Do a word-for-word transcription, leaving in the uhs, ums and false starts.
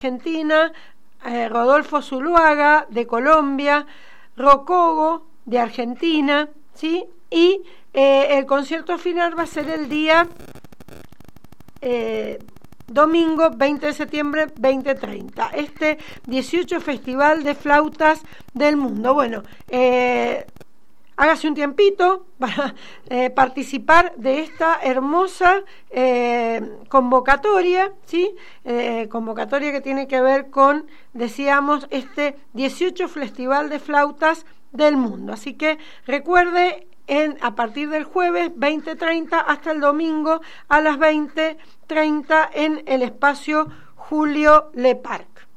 Argentina, eh, Rodolfo Zuluaga de Colombia, Rocogo de Argentina, ¿sí? Y eh, el concierto final va a ser el día eh, domingo veinte de septiembre veinte treinta, este dieciocho Festival de Flautas del Mundo. Bueno, eh, hágase un tiempito para eh, participar de esta hermosa eh, convocatoria, ¿sí? Eh, convocatoria que tiene que ver con, decíamos, este dieciocho Festival de Flautas del Mundo. Así que recuerde, en, a partir del jueves veinte treinta hasta el domingo a las veinte treinta en el espacio Julio Le Parc.